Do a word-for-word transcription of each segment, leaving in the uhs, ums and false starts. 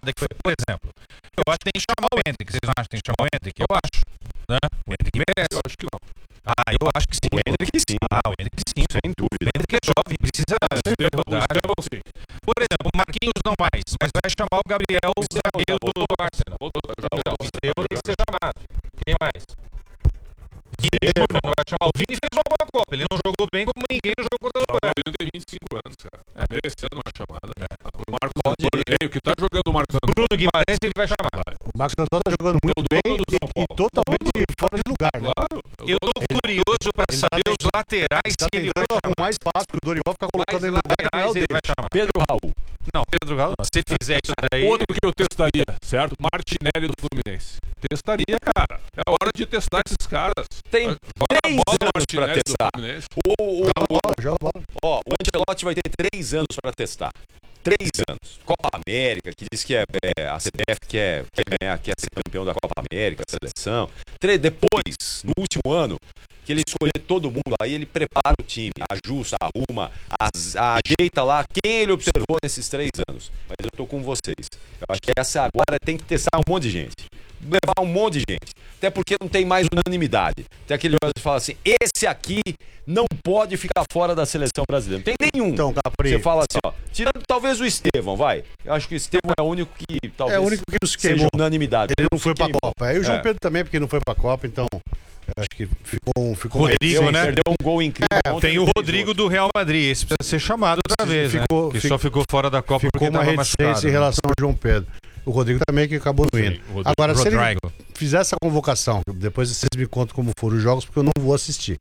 que foi, por exemplo, eu acho que tem que chamar o Hendrick. Vocês não acham que tem que chamar o Hendrick? Eu acho. Né? O Hendrick merece. Eu acho que não. Ah, eu acho que sim. O Hendrick sim. Ah, o Hendrick sim. Sem dúvida. O Hendrick é jovem, precisa ter rodagem. Por exemplo, o Marquinhos não mais, mas vai chamar o Gabriel, o zagueiro do Arsenal. O Estevão tem que ser chamado. Quem mais? Vini não vai chamar. O Vini fez uma boa Copa. Ele não jogou bem como ninguém jogou contra o Goiás. O Vini tem vinte e cinco anos, cara. É merecendo uma chamada. É. O Marcos Antônio, o que tá jogando o Marcos Antônio. Bruno Guimarães ele vai chamar. O Marcos Antônio tá jogando muito bem e, e totalmente fora de lugar, né? Claro. Eu tô curioso pra saber os laterais Tá se ele vai tentando chamar. arrumar espaço pro Dorival ficar colocando ele no lugar. Laterais ele vai chamar. Pedro Raul. Não, Pedro Galo, se fizer isso daí... Outro que eu testaria, certo? Martinelli do Fluminense. Testaria, cara. É hora de testar esses caras. Tem Joga três a bola no anos pra Martinelli do testar. Fluminense. O, o, Joga o, bola, joga bola. ó, o Ancelotti vai ter três anos para testar. Três anos. Copa América, que diz que é, é a C B F que quer, quer ganhar, quer ser campeão da Copa América, a seleção. Tre- depois, no último ano, que ele escolher todo mundo, aí ele prepara o time, ajusta, arruma, as, ajeita lá quem ele observou nesses três anos. Mas eu tô com vocês. Eu acho que essa agora tem que testar um monte de gente. Levar um monte de gente. Até porque não tem mais unanimidade. Tem aquele jogador que fala assim, esse aqui não pode ficar fora da seleção brasileira. Não tem nenhum. Então, Capri, Você fala assim, ó, tirando talvez o Estevão, vai. Eu acho que o Estevão é o único que talvez é o único que nos seja queimou. unanimidade. Ele não foi pra queimou. Copa. Aí o João É. Pedro também, porque não foi pra Copa, então eu acho que ficou um... Ficou Rodrigo, Perdeu, né? perdeu um gol incrível. É, ontem, Tem o fez Rodrigo outro. do Real Madrid, esse precisa ser chamado outra vez, ficou- né? Que fic- só ficou fora da Copa ficou porque uma tava reticência machucado. em relação ao João Pedro. O Rodrigo também que acabou não indo. o Rodrigo- Agora, se ele Rodrigo. fizer essa convocação, depois vocês me contam como foram os jogos, porque eu não vou assistir.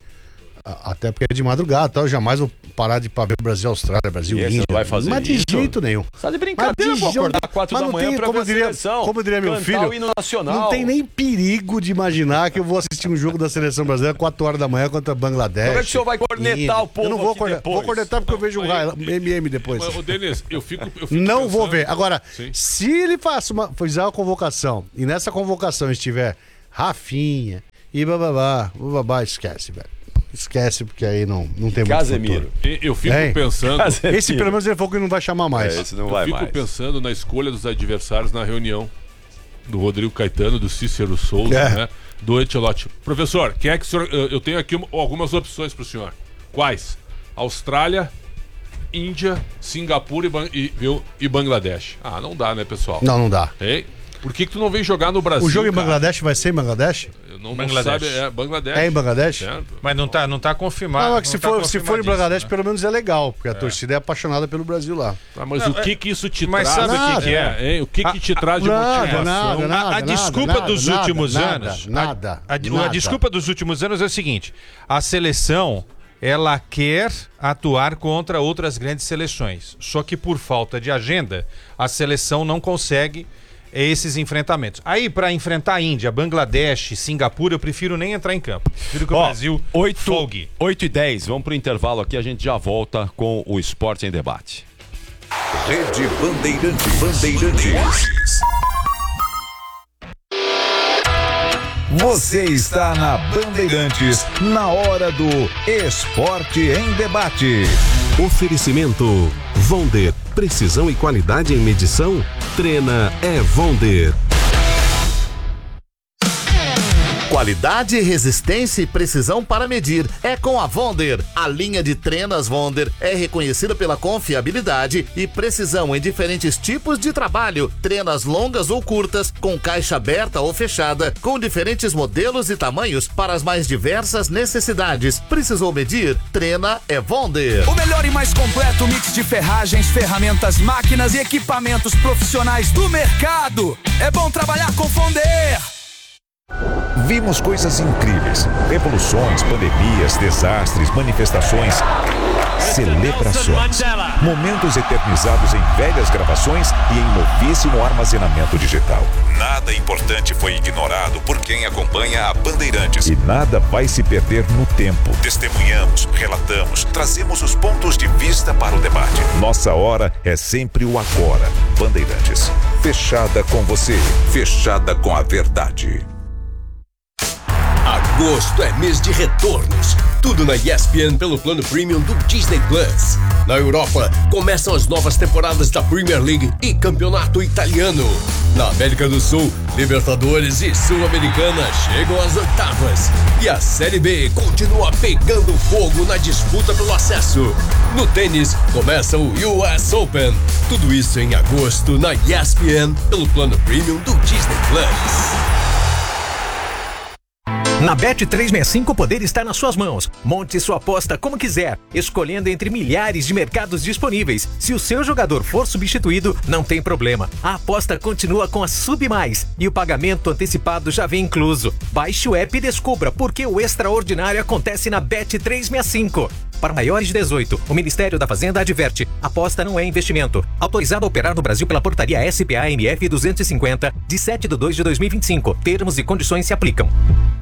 A- Até porque é de madrugada, tal, eu jamais vou parar de pra ver Brasil, Austrália, Brasil, E esse Índia. não vai fazer mas de isso? jeito nenhum. Tá de brincadeira, Mas de vou acordar jeito- às quatro mas da não manhã tem, pra como ver a diria- seleção. como diria meu cantar filho, o hino nacional. Não tem nem perigo de imaginar que eu vou assistir um jogo da seleção brasileira quatro horas da manhã contra Bangladesh. Como é que o senhor vai cornetar Índia. o povo Eu não vou aqui cornetar, depois? vou cornetar porque eu vejo um Mas- M M depois. Mas, ô, Denis, eu fico, eu fico Não vou pensando- ver. Agora, Sim. se ele faça uma, fizer uma convocação e nessa convocação estiver Rafinha e bababá, bababá, esquece, velho. Esquece, porque aí não, não tem muito Casemiro. futuro. E- Eu fico Hein? pensando... Esse pelo menos ele falou que não vai chamar mais. É, esse não Eu vai fico mais. pensando na escolha dos adversários na reunião do Rodrigo Caetano, do Cícero Souza, É. né? Do Ancelotti. Professor, quem é que o senhor... Eu eu tenho aqui um- algumas opções para o senhor. Quais? Austrália, Índia, Singapura e, Ban- e, viu? e Bangladesh. Ah, não dá, né, pessoal? Não, não dá. Hein? Por que que tu não vem jogar no Brasil, O jogo em cara? Bangladesh vai ser em Bangladesh? Eu Não, não Bangladesh. sabe, é Bangladesh. É em Bangladesh? Certo? Mas não tá, não tá confirmado. Não, é que se, tá for, se for em confirmadíssimo, Bangladesh, né? pelo menos é legal, porque a torcida é apaixonada pelo Brasil lá. Ah, mas Não, o que que isso te mas traz? sabe o que que é? Hein? O que que te traz de Nada, motivação? nada, nada. A, a desculpa nada, dos nada, últimos nada, anos. nada, a, a- a nada. desculpa dos últimos anos é o seguinte: a seleção ela quer atuar contra outras grandes seleções. Só que por falta de agenda, a seleção não consegue esses enfrentamentos. Aí, para enfrentar a Índia, Bangladesh, Singapura, eu prefiro nem entrar em campo. Prefiro que o Ó, Brasil oito, folgue. oito e dez, vamos pro intervalo aqui, a gente já volta com o Esporte em Debate. Rede Bandeirantes. Bandeirantes. Você está na Bandeirantes, na hora do Esporte em Debate. Oferecimento Vonder. Precisão e qualidade em medição? Trena é Vonder. Qualidade, resistência e precisão para medir é com a Vonder. A linha de trenas Vonder é reconhecida pela confiabilidade e precisão em diferentes tipos de trabalho. Trenas longas ou curtas, com caixa aberta ou fechada, com diferentes modelos e tamanhos para as mais diversas necessidades. Precisou medir? Trena é Vonder. O melhor e mais completo mix de ferragens, ferramentas, máquinas e equipamentos profissionais do mercado. É bom trabalhar com Vonder. Vimos coisas incríveis: revoluções, pandemias, desastres, manifestações, celebrações, momentos eternizados em velhas gravações e em novíssimo armazenamento digital. Nada importante foi ignorado por quem acompanha a Bandeirantes. E nada vai se perder no tempo. Testemunhamos, relatamos, trazemos os pontos de vista para o debate. Nossa hora é sempre o agora. Bandeirantes. Fechada com você, fechada com a verdade. Agosto é mês de retornos. tudo na E S P N pelo plano Premium do Disney Plus. Na Europa, começam as novas temporadas da Premier League e Campeonato Italiano. Na América do Sul, Libertadores e Sul-Americana chegam às oitavas. E a Série B continua pegando fogo na disputa pelo acesso. No tênis, começa o U S Open. Tudo isso em agosto na E S P N pelo plano Premium do Disney Plus. Na Bet trezentos e sessenta e cinco o poder está nas suas mãos. Monte sua aposta como quiser, escolhendo entre milhares de mercados disponíveis. Se o seu jogador for substituído, não tem problema. A aposta continua com a Submais e o pagamento antecipado já vem incluso. Baixe o app e descubra porque o extraordinário acontece na Bet trezentos e sessenta e cinco. Para maiores de dezoito, o Ministério da Fazenda adverte: aposta não é investimento. Autorizado a operar no Brasil pela portaria S P A M F duzentos e cinquenta, de sete de dois de dois mil e vinte e cinco. Termos e condições se aplicam.